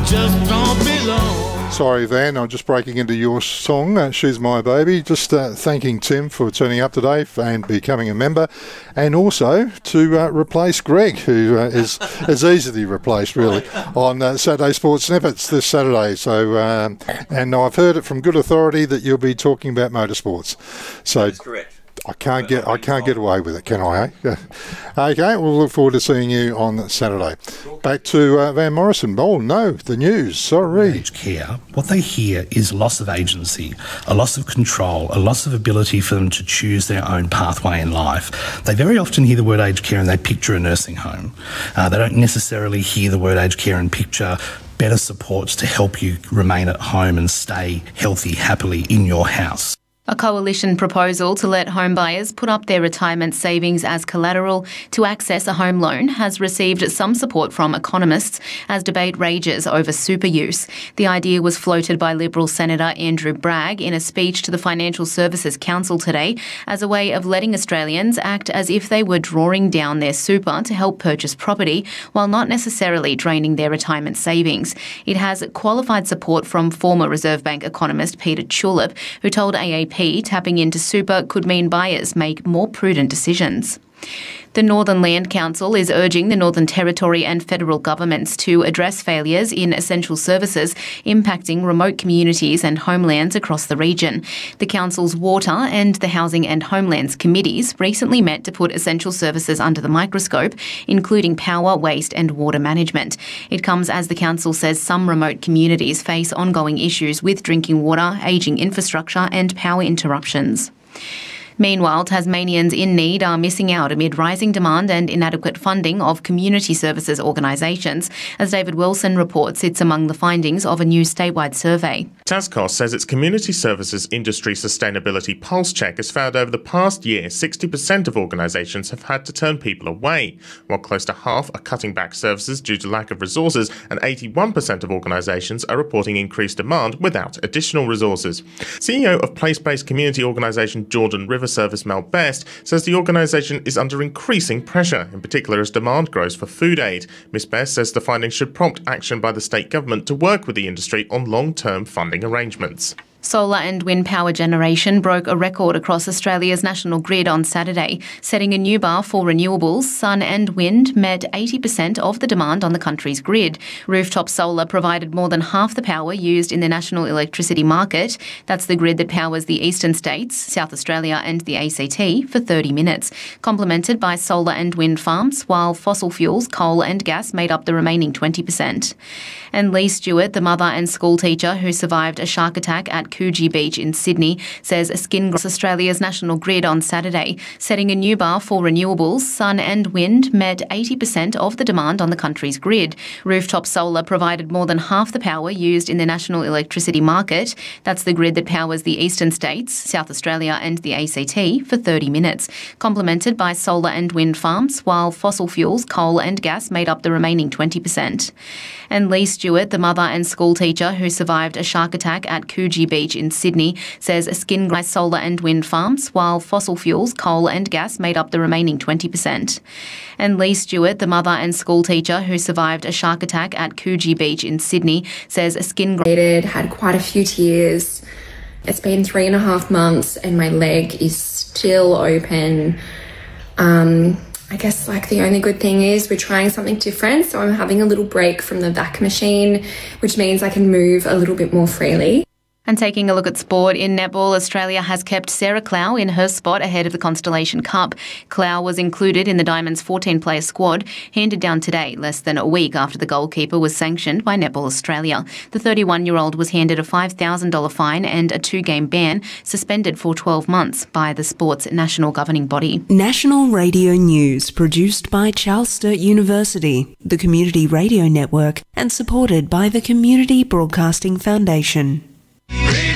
just don't belong. Sorry, Van, I'm just breaking into your song, She's My Baby. Just thanking Tim for turning up today and becoming a member, and also to replace Greg, who is easily replaced, really, on Saturday Sports Snippets this Saturday. So, and I've heard it from good authority that you'll be talking about motorsports. So That's correct. I can't get away with it, can I? Okay, we'll look forward to seeing you on Saturday. Back to Van Morrison. Oh no, the news. Sorry. Aged care. What they hear is loss of agency, a loss of control, a loss of ability for them to choose their own pathway in life. They very often hear the word aged care and they picture a nursing home. They don't necessarily hear the word aged care and picture better supports to help you remain at home and stay healthy, happily in your house. A coalition proposal to let home buyers put up their retirement savings as collateral to access a home loan has received some support from economists as debate rages over super use. The idea was floated by Liberal Senator Andrew Bragg in a speech to the Financial Services Council today as a way of letting Australians act as if they were drawing down their super to help purchase property while not necessarily draining their retirement savings. It has qualified support from former Reserve Bank economist Peter Tulip, who told AAP tapping into super could mean buyers make more prudent decisions. The Northern Land Council is urging the Northern Territory and federal governments to address failures in essential services impacting remote communities and homelands across the region. The Council's Water and the Housing and Homelands Committees recently met to put essential services under the microscope, including power, waste and water management. It comes as the Council says some remote communities face ongoing issues with drinking water, ageing infrastructure and power interruptions. Meanwhile, Tasmanians in need are missing out amid rising demand and inadequate funding of community services organisations. As David Wilson reports, it's among the findings of a new statewide survey. Tascos says its community services industry sustainability pulse check has found over the past year 60% of organisations have had to turn people away, while close to half are cutting back services due to lack of resources, and 81% of organisations are reporting increased demand without additional resources. CEO of place-based community organisation Jordan River Service Mel Best says the organisation is under increasing pressure, in particular as demand grows for food aid. Ms Best says the findings should prompt action by the state government to work with the industry on long-term funding arrangements. Solar and wind power generation broke a record across Australia's national grid on Saturday, setting a new bar for renewables. Sun and wind met 80% of the demand on the country's grid. Rooftop solar provided more than half the power used in the national electricity market. That's the grid that powers the eastern states, South Australia and the ACT for 30 minutes, complemented by solar and wind farms, while fossil fuels, coal and gas made up the remaining 20%. And Lee Stewart, the mother and school teacher who survived a shark attack at Coogee Beach in Sydney, says skin across Australia's national grid on Saturday, setting a new bar for renewables. Sun and wind met 80% of the demand on the country's grid. Rooftop solar provided more than half the power used in the national electricity market. That's the grid that powers the eastern states, South Australia and the ACT for 30 minutes, complemented by solar and wind farms, while fossil fuels, coal and gas made up the remaining 20%. And Lee Stewart, the mother and school teacher who survived a shark attack at Coogee Beach in Sydney, says skin by solar and wind farms, while fossil fuels, coal and gas made up the remaining 20%. And Lee Stewart, the mother and school teacher who survived a shark attack at Coogee Beach in Sydney, says skin had quite a few tears. It's been 3.5 months and my leg is still open. I guess like the only good thing is we're trying something different, so I'm having a little break from the vac machine, which means I can move a little bit more freely. And taking a look at sport, in netball, Australia has kept Sarah Clow in her spot ahead of the Constellation Cup. Clow was included in the Diamonds' 14-player squad, handed down today, less than a week after the goalkeeper was sanctioned by Netball Australia. The 31-year-old was handed a $5,000 fine and a 2-game ban, suspended for 12 months by the sport's national governing body. National Radio News, produced by Charles Sturt University, the Community Radio Network, and supported by the Community Broadcasting Foundation. Radio.